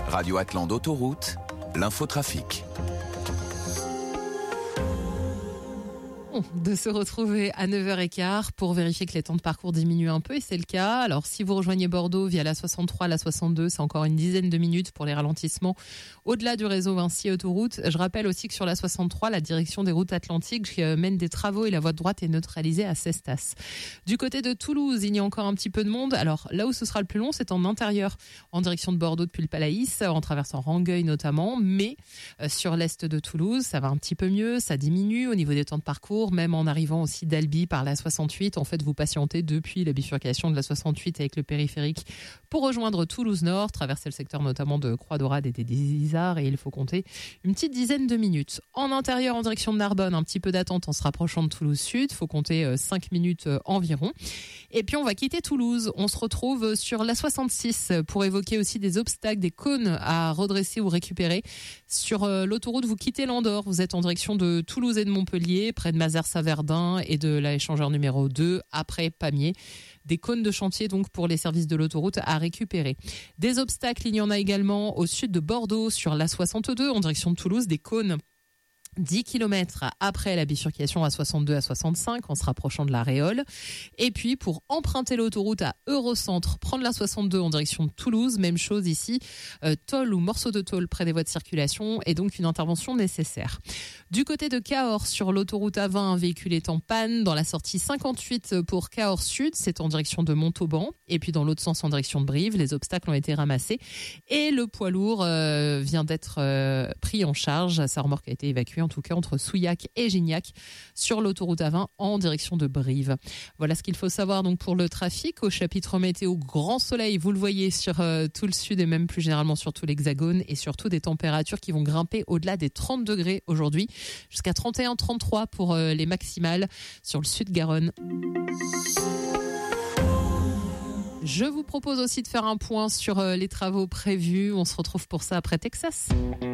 Radio Atlan d'Autoroute, l'infotrafic. De se retrouver à 9h15 pour vérifier que les temps de parcours diminuent un peu, et c'est le cas. Alors si vous rejoignez Bordeaux via la 63, la 62, c'est encore une dizaine de minutes pour les ralentissements au-delà du réseau Vinci Autoroute. Je rappelle aussi que sur la 63, la direction des routes atlantiques mène des travaux et la voie de droite est neutralisée à Cestas. Du côté de Toulouse, il y a encore un petit peu de monde. Alors là où ce sera le plus long, c'est en intérieur, en direction de Bordeaux depuis le Palaïs, en traversant Rangueil notamment, mais sur l'est de Toulouse, ça va un petit peu mieux, ça diminue au niveau des temps de parcours. Même en arrivant aussi d'Albi par la 68, en fait vous patientez depuis la bifurcation de la 68 avec le périphérique pour rejoindre Toulouse Nord, traverser le secteur notamment de Croix-Daurade et des Isards, et il faut compter une petite dizaine de minutes. En intérieur, en direction de Narbonne, un petit peu d'attente en se rapprochant de Toulouse Sud, faut compter 5 minutes environ. Et puis on va quitter Toulouse, on se retrouve sur la 66 pour évoquer aussi des obstacles, des cônes à redresser ou récupérer. Sur l'autoroute, vous quittez l'Andorre, vous êtes en direction de Toulouse et de Montpellier, près de Mazères-Saverdin et de l'échangeur numéro 2 après Pamiers. Des cônes de chantier donc pour les services de l'autoroute à récupérer. Des obstacles, il y en a également au sud de Bordeaux sur la 62 en direction de Toulouse, des cônes 10 km après la bifurcation à 62 à 65 en se rapprochant de la Réole. Et puis pour emprunter l'autoroute à Eurocentre, prendre la 62 en direction de Toulouse, même chose ici, tôle ou morceau de tôle près des voies de circulation et donc une intervention nécessaire. Du côté de Cahors, sur l'autoroute A20, un véhicule est en panne dans la sortie 58 pour Cahors Sud, c'est en direction de Montauban, et puis dans l'autre sens en direction de Brive, les obstacles ont été ramassés et le poids lourd vient d'être pris en charge, sa remorque a été évacuée en tout cas entre Souillac et Gignac sur l'autoroute A20 en direction de Brive. Voilà ce qu'il faut savoir donc pour le trafic. Au chapitre météo, grand soleil, vous le voyez sur tout le sud et même plus généralement sur tout l'hexagone, et surtout des températures qui vont grimper au-delà des 30 degrés aujourd'hui, jusqu'à 31-33 pour les maximales sur le sud-Garonne. Je vous propose aussi de faire un point sur les travaux prévus. On se retrouve pour ça après Texas.